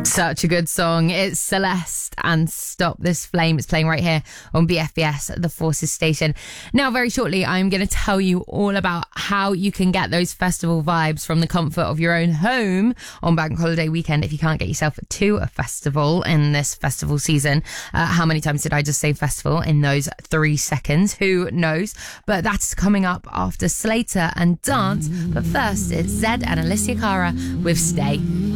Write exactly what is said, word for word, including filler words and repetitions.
Such a good song. It's Celeste and Stop This Flame. It's playing right here on B F B S, the Forces station. Now, very shortly, I'm going to tell you all about how you can get those festival vibes from the comfort of your own home on Bank Holiday weekend if you can't get yourself to a festival in this festival season. Uh, how many times did I just say festival in those three seconds? Who knows? But that's coming up after Slater and Dance. But first, it's Zed and Alicia Cara with Stay.